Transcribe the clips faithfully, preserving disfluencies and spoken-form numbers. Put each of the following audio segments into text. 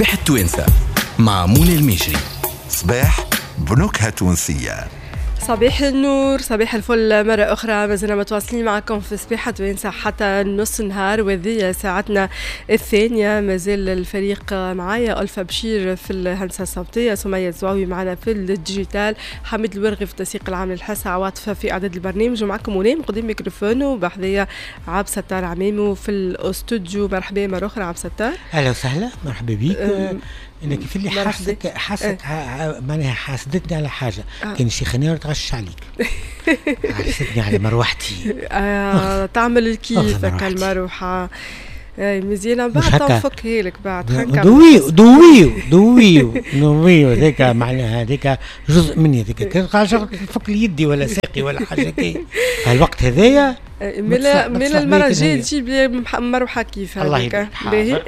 صباح التوانسة مع منى الميشري. صباح بنكهة تونسية. صباح النور، صباح الفل مرة أخرى. مازلنا متواصلين معكم في صباحة توانسة حتى نص النهار، وذي ساعتنا الثانية. مازال الفريق معايا ألفا بشير في الهندسة الصوتية، سمية الزواوي معنا في الديجيتال، حميد الورغي في التسويق العام للحاسة، عواطفة في إعداد البرنامج، ومعكم منى قدام ميكروفون، وبحذايا عبد الستار عميمو في الاستوديو. مرحبا مرة أخرى عبد الستار. أهلا وسهلا، مرحبا بيك. أه انك في اللي حاسك حاسك أه. معناها حاسدتني على حاجه أه. كان شي خنيره تغش عليك. حاسدتني على مروحتي. آه تعمل الكيف كالمروحه. اي مزيانه بعد تنفكها لك بعد دويو دويو دويو دويو هذيك معناها هذيك جزء مني هذيك كان تفك لي يدي ولا ساقي ولا حاجه كي هالوقت هذايا ملا ملا المره الجايه تجيب لي مروحه كيف هذيك باهي.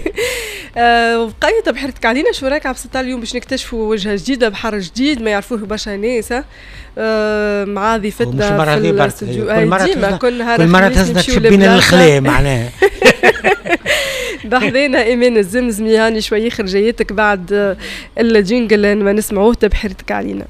وبقيت بحرتك علينا شو رايك عبد الستار اليوم باش نكتشفوا وجهه جديده بحر جديد ما يعرفوه برشا ناس مع ضيفتنا في الاستوديو. ديما كل نهار كل مره تهزنا تشبينا الخلايا معناها. بحذينا ايمان الزمزمي هاني شوي خرجيتك بعد الجينجل ما نسمعوه تبحرتك علينا.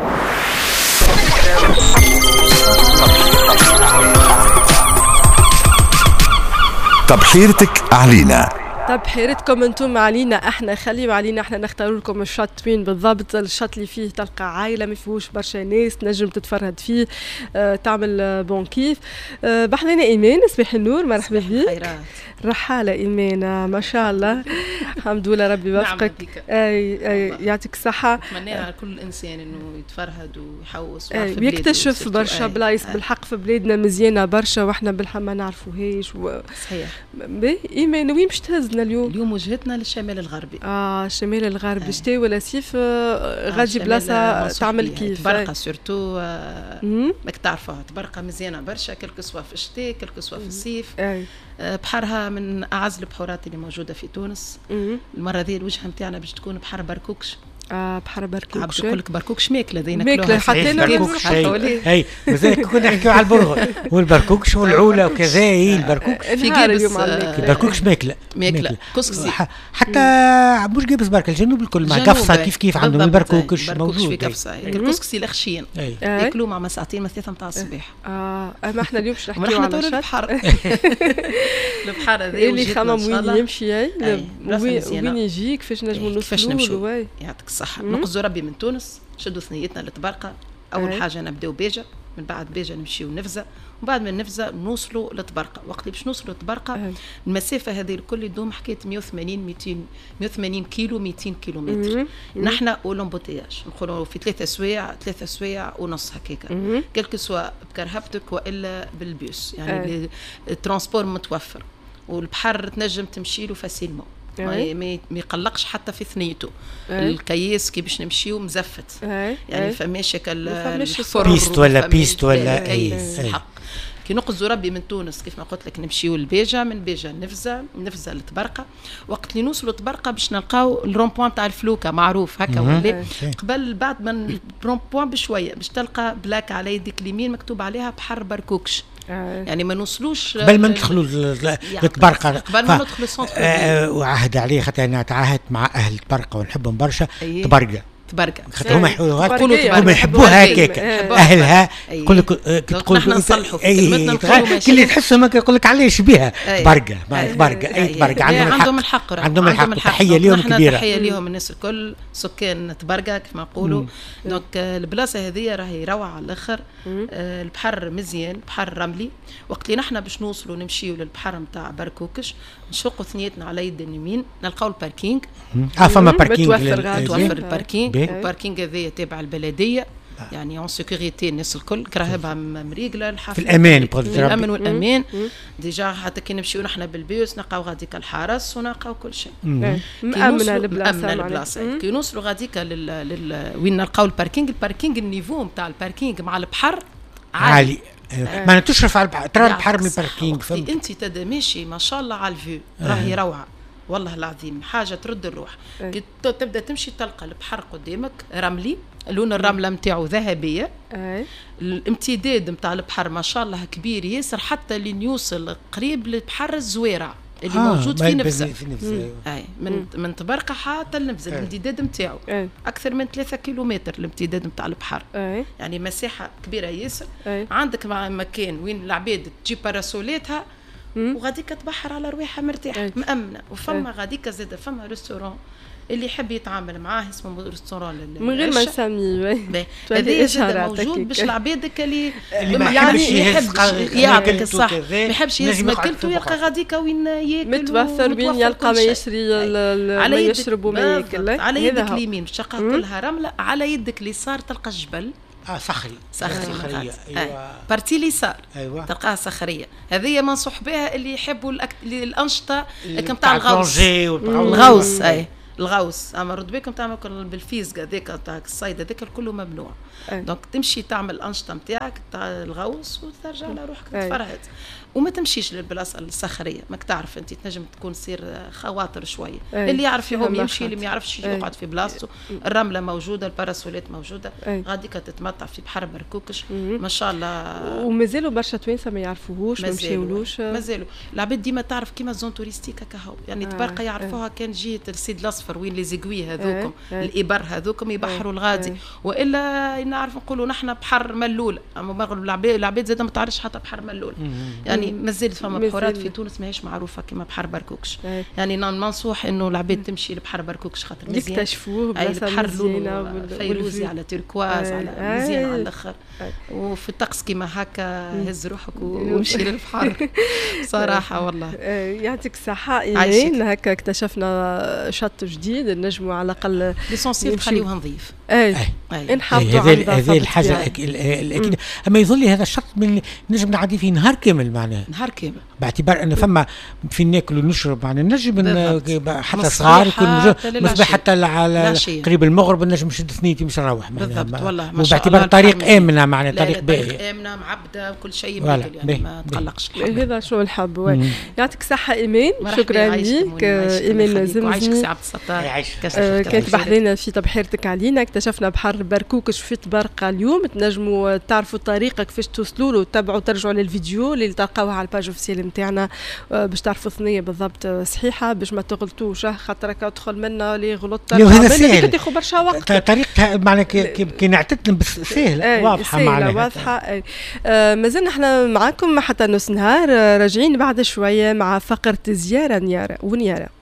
تبحيرتك علينا، تبحيرتكم انتم علينا احنا، خليوا علينا احنا نختاروا لكم الشط وين بالضبط. الشط اللي فيه تلقى عائله ما فيهوش برشا ناس تنجم تتفرهد فيه، اه تعمل بون كيف. اه بحذينا ايمان صباح النور، مرحبا بك. رحاله ايمان ما شاء الله. الحمد لله ربي يوفقك. اي اي يعطيك الصحه. نتمنى كل انسان انه يتفرهد ويحوس ويكتشف برشا بلايص بالحق في بلادنا مزيانه برشا واحنا بالحق ما نعرفوهاش و... صحيح. ايمان وين باش تهزنا اليوم؟ اليوم وجهتنا للشمال الغربي. اه الشمال الغربي. شتاء ولا صيف؟ آه غادي بلاصه تعمل كيف تبرقه سورتو. آه ماك تعرفوها تبرقه مزيانه برشا كلكو سوا في الشتاء كلكو سوا في الصيف. آه بحرها من اعز البحورات اللي موجوده في تونس. المره ذي الوجهه نتاعنا باش تكون بحر بركوكش. اه بحر بركوكش. عبد يقول لك بركوكش ماكله ذي ناكلوها حتى بركوكش. اي مازال كنا نحكيو على البرغل والبركوكش والعوله وكذا. اي البركوكش في قابس. البركوكش ماكله ماكله كسكسي حتى مش قابس برك الجنوب الكل مع قفصه كيف كيف عندهم البركوكش موجود. في قفصه الكسكسي الخشين ياكلوا مع ساعتين ما ثلاثه نتاع الصباح. اه اما احنا اليوم باش نحكيو على البحر. البحر هذا اللي خمم وين يمشي وين يجي كيفاش نجموا نوصلوا. يعطيك الصحة. نقصدوا ربي من تونس شدوا ثنيتنا لتبرقة. أول أي. حاجة نبدأوا بيجا، من بعد بيجا نمشيو نفزة، وبعد من نفزة نوصلوا لتبرقة. وقت اللي باش نوصلوا لتبرقة أي. المسافة هذه الكل يدوم حكاية مية وثمانين مئتين مية وثمانين كيلو مئتين كيلو متر. نحن أولمبوتياج نقولوا في ثلاثة سوايع ثلاثة سوايع ونص هكاكا كلك سواء بكرهبتك وإلا بالبيوس يعني الترانسبور متوفر والبحر تنجم تمشي له فاسيلمون. ما ما يقلقش حتى في ثنيته. الكياس كي باش نمشيو مزفت يعني فماش الحفر بيست ولا بيست ولا كياس حق. كي نقصدوا ربي من تونس كيف ما قلت لك نمشيو لبيجا، من بيجا نفزة، نفزة لتبرقة. وقت اللي نوصلوا تبرقة باش نلقاو الرون بوان تاع الفلوكة معروف هكا ولا قبل بعد من الرون بوان بشوية باش تلقى بلاك على يدك اليمين مكتوب عليها بحر بركوكش. يعني ما نوصلوش قبل ما ندخلوا لتبرقة قبل ما ندخلوا السونتر. آه وعهد عليه خاطر انا تعاهدت مع اهل تبرقة ونحبهم برشا. أيه. تبرقة تبرقة هم هم يحبوها هكاك اهلها. كل تقول نحن نصلحوا في كلمتنا نقولوا كل اللي تحسهم هكا يقول لك علاش بها تبرقة تبرقة اي تبرقة. عندهم الحق عندهم الحق. تحية ليهم كبيرة. تحية ليهم الناس الكل سكان تبرقة كيف ما نقولوا. دونك البلاصة هذه راهي روعة على الاخر. البحر مزيان بحر رملي. وقت اللي نحن باش نوصلوا نمشيو للبحر نتاع بركوكش نشقوا ثنيتنا على يد اليمين نلقاو الباركينغ. اه فما باركينغ توفر الباركينغ. الباركينغ هذايا تابع البلديه يعني اون سيكوريتي الناس الكل كراهبها مريقله الحافه في الامان. في الامن والامان. ديجا حتى كي نمشيو نحن بالبيوس نلقاو غاديك الحرس ونلقاو كل شيء مأمنه البلاصه. البلاصه كي نوصلوا غاديك لل... لل... وين نلقاو الباركينغ. الباركينغ النيفو نتاع الباركينغ مع البحر عالي, عالي. ما تشرف على البحر ترى البحر من الباركينغ. انت تدا ماشي ما شاء الله على الفيو راهي روعه والله العظيم حاجه ترد الروح. كي تبدا تمشي تلقى البحر قدامك رملي لون الرمله نتاعو ذهبيه. أي. الامتداد نتاع البحر ما شاء الله كبير ياسر حتى لين يوصل قريب لبحر الزويرة. اللي آه موجود في نفسه في نفسه اي من مم. من تبرقه حتى النفسه الامتداد نتاعو اكثر من ثلاثة كيلومتر الامتداد نتاع البحر أي. يعني مساحه كبيره ياسر. عندك مكان وين العباد تجيب باراسولاتها وغاديك تبحر على رواحها مرتاحه مأمنه. وفما غاديك زاد فما ريستورون اللي يحب يتعامل معاه اسمه ريستورون من غير ما نسميه هذا زاد موجود باش العباد اللي ما يحبش يعطيك الصح ما يحبش يهز ماكلته يلقى غاديك وين ياكل متوفر بين يلقى ما يشري ما يشرب وما ياكل. على يدك اليمين الشقه كلها رمله، على يدك اليسار تلقى الجبل اه صخري صخري صخريه ايوه بارتي اليسار أيوة. تلقاها صخريه. هذه منصوح بها اللي يحبوا الانشطه نتاع الغوص الغوص اي الغوص. اما رد بكم تعمل بالفيزق هذاك تاع الصيد هذاك كله ممنوع. دونك تمشي تعمل الانشطه نتاعك تاع الغوص وترجع على روحك تتفرهد وما تمشيش للبلاصه الصخريه. ماك تعرف انت تنجم تكون سير خواطر شويه. اللي يعرف يهم يمشي، اللي ما يعرفش يقعد في بلاصته. الرمله موجوده، الباراسولات موجوده، غاديك تتمتع في بحر بركوكش ما شاء الله. ومازالوا برشا توانسه ما يعرفوهوش ما مشاولوش. مازالوا العباد ديما تعرف كيما زون توريستيك كهو يعني تبرقه يعرفوها كان جيت السيد الاصفر وين لي زيغوي هذوكم الابر هذوكم يبحروا الغادي. والا نعرف نقولوا نحن بحر ملول. اما مغرب العباد العباد زاد ما تعرفش حتى بحر ملول. يعني مازال فما بحورات في تونس ماهيش معروفه كما بحر بركوكش. يعني منصوح انه العباد تمشي لبحر بركوكش خاطر مزيان يكتشفوه بلاصه مزيانه فيروزي على تركواز على مزيان على الاخر. وفي الطقس كيما هكا هز روحك ومشي للبحر صراحه والله. يعطيك الصحه ايمان. هكا اكتشفنا شط جديد نجموا على الاقل ليسونسيال تخليوه نظيف. اي نحافظوا على هذه الحاجه الاكيد. اما يظل هذا الشط من نجم نعدي فيه نهار كامل معناه نهار كامل باعتبار ان فما في ناكل ونشرب معناه نجم حتى صغار يكون مصباح حتى على قريب المغرب نجم نشد ثنيتي مش نروح بالضبط والله. وباعتبار طريق امنه معناه طريق باهي طريق امنه معبده وكل شيء يعني ما تقلقش. هذا شو الحب. يعطيك الصحه ايمان. شكرا لك ايمان زمزمي كانت بحذنا في تبحيرتك علينا. اكتشفنا بحر بركوكش في تبرقه اليوم. تنجموا تعرفوا طريقه كيفاش توصلوا له وتتابعوا ترجعوا للفيديو اللي تلقاوها على الباج اوفيسيال نتاعنا باش تعرفوا ثنيه بالضبط صحيحه باش ما تغلطوش خاطر تدخل منا لي غلطت تاخذ برشا وقت. طريقتها معناها كي نعتتن بس سهله واضحه معناها واضحه. آه مازلنا احنا معاكم حتى نص نهار. راجعين بعد شويه مع فقره زياره نياره ونياره.